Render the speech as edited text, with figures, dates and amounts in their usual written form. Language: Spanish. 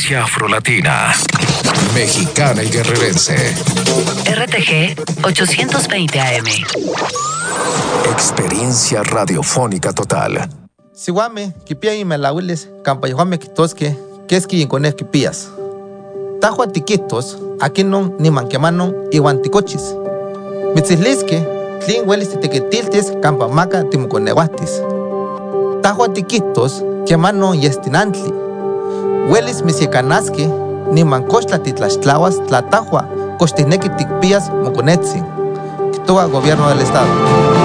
Frecuencia Afrolatina, mexicana y guerrerense. RTG 820 AM. Experiencia radiofónica total. Siwame, kipia y melauiles, campayohame kitosque, keski y cones kipías. Tajua tiquitos, aquí no ni manquemanon y guanticochis. Mitzislisque, tlin huelis tequetiltes, campamaca timuconeguatis. Tajua tiquitos, quemano y estinantli. Huelis misiecanasque, ni mancochla titlaxtlahuas, tlatajua, costinequi ticpías moconetzin. Quitoa gobierno del estado.